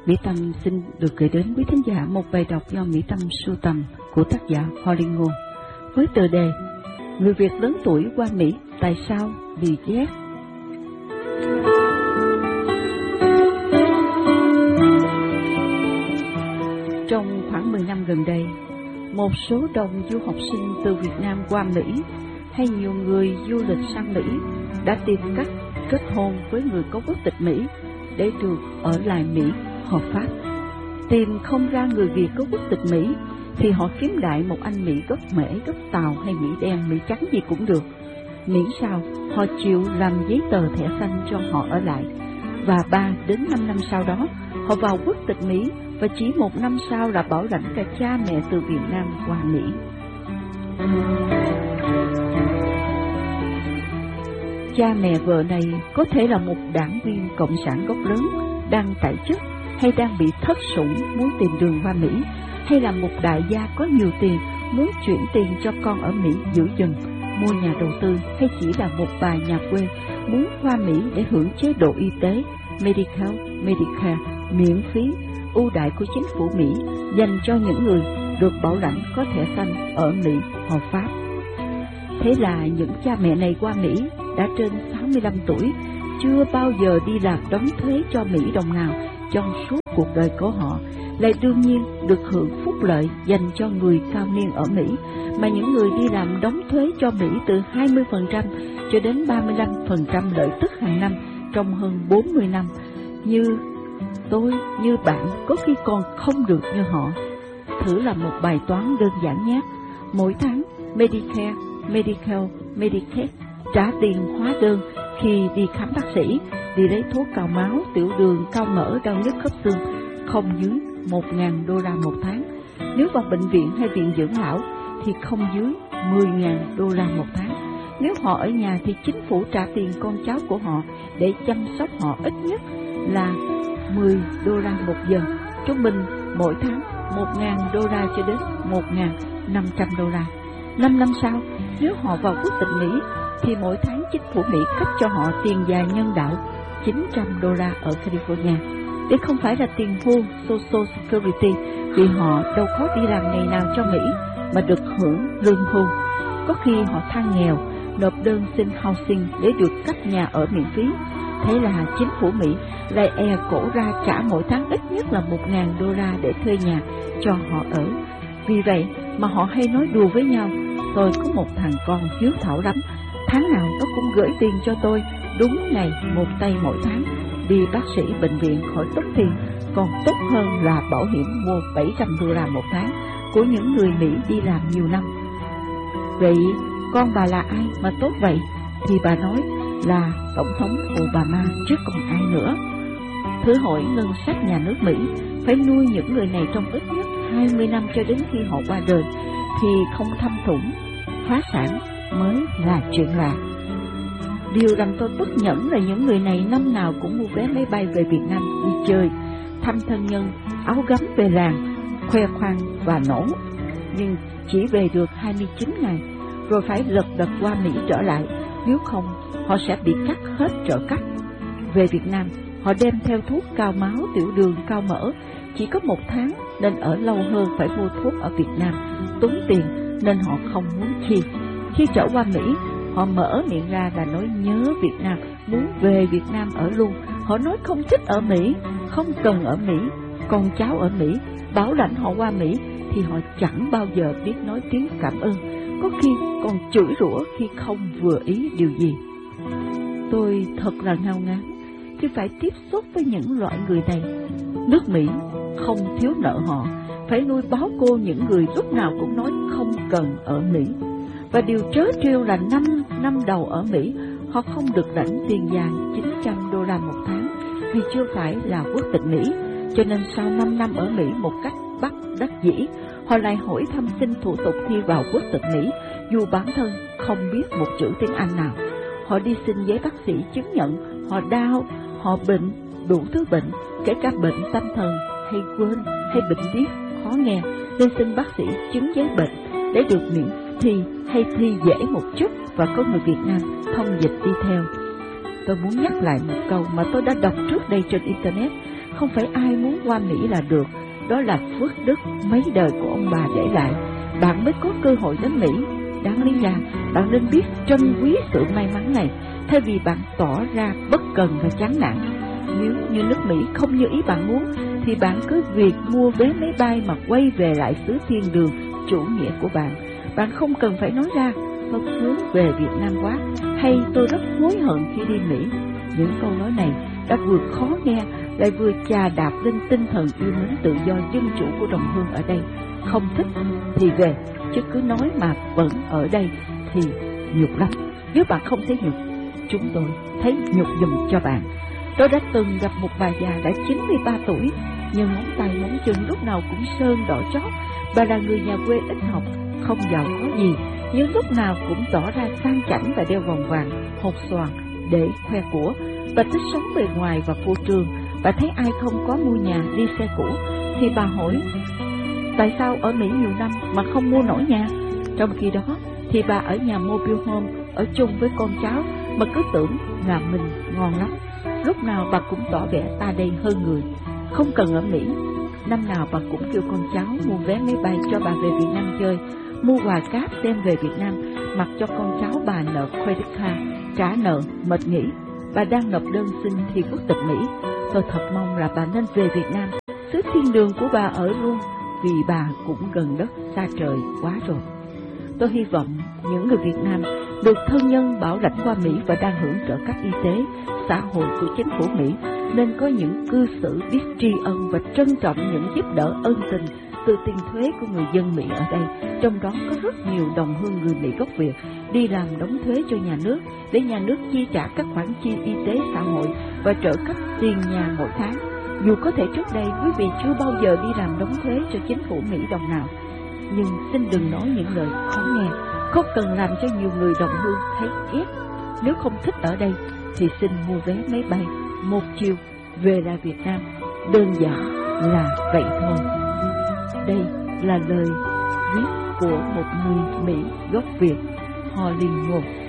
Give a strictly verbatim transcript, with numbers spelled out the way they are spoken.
Mỹ Tâm xin được gửi đến quý thính giả một bài đọc do Mỹ Tâm sưu tầm của tác giả Holly Ngôn với tựa đề Người Việt lớn tuổi qua Mỹ tại sao bị ghét. Trong khoảng mười năm gần đây, một số đông du học sinh từ Việt Nam qua Mỹ hay nhiều người du lịch sang Mỹ đã tìm cách kết hôn với người có quốc tịch Mỹ để được ở lại Mỹ hợp pháp. Tìm không ra người Việt có quốc tịch Mỹ thì họ kiếm đại một anh Mỹ gốc Mễ, gốc Tàu hay Mỹ đen, Mỹ trắng gì cũng được, miễn sao họ chịu làm giấy tờ thẻ xanh cho họ ở lại. Và ba đến năm năm sau đó, họ vào quốc tịch Mỹ và chỉ một năm sau là bảo lãnh cả cha mẹ từ Việt Nam qua Mỹ. Cha mẹ vợ này có thể là một đảng viên cộng sản gốc lớn đang tại chức, hay đang bị thất sủng muốn tìm đường qua Mỹ, hay là một đại gia có nhiều tiền muốn chuyển tiền cho con ở Mỹ giữ dần, mua nhà đầu tư, hay chỉ là một bà nhà quê muốn qua Mỹ để hưởng chế độ y tế Medical, Medicare miễn phí, ưu đãi của chính phủ Mỹ dành cho những người được bảo lãnh có thẻ xanh ở Mỹ hợp pháp. Thế là những cha mẹ này qua Mỹ đã trên sáu mươi lăm tuổi, chưa bao giờ đi làm đóng thuế cho Mỹ đồng nào trong suốt cuộc đời của họ, lại đương nhiên được hưởng phúc lợi dành cho người cao niên ở Mỹ, mà những người đi làm đóng thuế cho Mỹ từ hai mươi phần trăm cho đến ba mươi lăm phần trăm lợi tức hàng năm trong hơn bốn mươi năm. Như tôi, như bạn, có khi còn không được như họ. Thử làm một bài toán đơn giản nhé. Mỗi tháng Medicare, Medical, Medicaid trả tiền hóa đơn khi đi khám bác sĩ, đi lấy thuốc cao máu, tiểu đường, cao mỡ, đau nhức khớp xương, không dưới một nghìn đô la một tháng. Nếu vào bệnh viện hay viện dưỡng lão thì không dưới mười nghìn đô la một tháng. Nếu họ ở nhà thì chính phủ trả tiền con cháu của họ để chăm sóc họ ít nhất là mười đô la một giờ. Trung bình mỗi tháng một nghìn đô la cho đến một nghìn năm trăm đô la. Năm năm sau, nếu họ vào quốc tịch Mỹ thì mỗi tháng chính phủ Mỹ cấp cho họ tiền dài nhân đạo chín trăm đô la ở California. Đây không phải là tiền hưu Social Security, vì họ đâu có đi làm ngày nào cho Mỹ mà được hưởng lương hưu. Có khi họ than nghèo, nộp đơn xin housing để được cấp nhà ở miễn phí. Thế là chính phủ Mỹ lại e cổ ra trả mỗi tháng ít nhất là một nghìn đô la để thuê nhà cho họ ở. Vì vậy mà họ hay nói đùa với nhau, tôi có một thằng con hiếu thảo lắm, tháng nào nó cũng gửi tiền cho tôi đúng ngày một tay mỗi tháng. Đi bác sĩ bệnh viện khỏi tốn tiền, còn tốt hơn là bảo hiểm mua bảy trăm đô la một tháng của những người Mỹ đi làm nhiều năm. Vậy con bà là ai mà tốt vậy? Thì bà nói là Tổng thống Obama chứ còn ai nữa. Thử hỏi ngân sách nhà nước Mỹ phải nuôi những người này trong ít nhất hai mươi năm cho đến khi họ qua đời, thì không thâm thủng, phá sản mới là chuyện lạ. Điều làm tôi bất nhẫn là những người này năm nào cũng mua vé máy bay về Việt Nam đi chơi, thăm thân nhân, áo gấm về làng, khoe khoang và nổ, nhưng chỉ về được hai mươi chín ngày, rồi phải lật đật qua Mỹ trở lại, nếu không họ sẽ bị cắt hết trợ cấp. Về Việt Nam, họ đem theo thuốc cao máu, tiểu đường, cao mỡ, chỉ có một tháng nên ở lâu hơn phải mua thuốc ở Việt Nam, tốn tiền nên họ không muốn chi. Khi trở qua Mỹ, họ mở miệng ra là nói nhớ Việt Nam, muốn về Việt Nam ở luôn. Họ nói không thích ở Mỹ, không cần ở Mỹ, con cháu ở Mỹ, bảo lãnh họ qua Mỹ thì họ chẳng bao giờ biết nói tiếng cảm ơn, có khi còn chửi rủa khi không vừa ý điều gì. Tôi thật là ngao ngán khi phải tiếp xúc với những loại người này. Nước Mỹ không thiếu nợ họ, phải nuôi báo cô những người lúc nào cũng nói không cần ở Mỹ. Và điều trớ trêu là năm năm đầu ở Mỹ, họ không được lãnh tiền dài chín trăm đô la một tháng vì chưa phải là quốc tịch Mỹ. Cho nên sau năm năm ở Mỹ một cách bất đắc dĩ, họ lại hỏi thăm xin thủ tục thi vào quốc tịch Mỹ, dù bản thân không biết một chữ tiếng Anh nào. Họ đi xin giấy bác sĩ chứng nhận họ đau, họ bệnh, đủ thứ bệnh, kể cả bệnh tâm thần hay quên hay bệnh điếc khó nghe, nên xin bác sĩ chứng giấy bệnh để được miễn thi hay thi dễ một chút và có người Việt Nam thông dịch đi theo. Tôi muốn nhắc lại một câu mà tôi đã đọc trước đây trên Internet. Không phải ai muốn qua Mỹ là được, đó là phước đức mấy đời của ông bà để lại. Bạn mới có cơ hội đến Mỹ. Đáng lý ra, bạn nên biết trân quý sự may mắn này, thay vì bạn tỏ ra bất cần và chán nản. Nếu như nước Mỹ không như ý bạn muốn, thì bạn cứ việc mua vé máy bay mà quay về lại xứ thiên đường chủ nghĩa của bạn. Bạn không cần phải nói ra, tôi hướng về Việt Nam quá, hay tôi rất hối hận khi đi Mỹ. Những câu nói này đã vừa khó nghe, lại vừa chà đạp lên tinh thần yêu mến tự do dân chủ của đồng hương ở đây. Không thích thì về, chứ cứ nói mà vẫn ở đây thì nhục lắm. Nếu bạn không thấy nhục, chúng tôi thấy nhục giùm cho bạn. Tôi đã từng gặp một bà già đã chín mươi ba tuổi, nhưng móng tay móng chân lúc nào cũng sơn đỏ chót. Bà là người nhà quê ít học, không giàu có gì, nhưng lúc nào cũng tỏ ra sang chảnh và đeo vòng vàng, hột xoàn để khoe của. Bà thích sống bề ngoài và phô trương. Bà thấy ai không có mua nhà, đi xe cũ, thì bà hỏi tại sao ở Mỹ nhiều năm mà không mua nổi nhà. Trong khi đó thì bà ở nhà mobile home, ở chung với con cháu, mà cứ tưởng là mình ngon lắm. Lúc nào bà cũng tỏ vẻ ta đây hơn người. Không cần ở Mỹ, năm nào bà cũng kêu con cháu mua vé máy bay cho bà về Việt Nam chơi, mua quà cáp đem về Việt Nam, mặc cho con cháu bà nợ credit card, trả nợ mệt nghỉ. Bà đang nộp đơn xin thi quốc tịch Mỹ. Tôi thật mong là bà nên về Việt Nam, xứ thiên đường của bà ở luôn, vì bà cũng gần đất xa trời quá rồi. Tôi hy vọng những người Việt Nam được thân nhân bảo lãnh qua Mỹ và đang hưởng trợ cấp y tế, xã hội của chính phủ Mỹ nên có những cư xử biết tri ân và trân trọng những giúp đỡ ân tình từ tiền thuế của người dân Mỹ ở đây. Trong đó có rất nhiều đồng hương người Mỹ gốc Việt đi làm đóng thuế cho nhà nước, để nhà nước chi trả các khoản chi y tế xã hội và trợ cấp tiền nhà mỗi tháng. Dù có thể trước đây quý vị chưa bao giờ đi làm đóng thuế cho chính phủ Mỹ đồng nào, nhưng xin đừng nói những lời khó nghe, không cần làm cho nhiều người đồng hương thấy ghét. Nếu không thích ở đây thì xin mua vé máy bay một chiều về lại Việt Nam, đơn giản là vậy thôi. Đây là lời viết của một người Mỹ gốc Việt, Hollywood.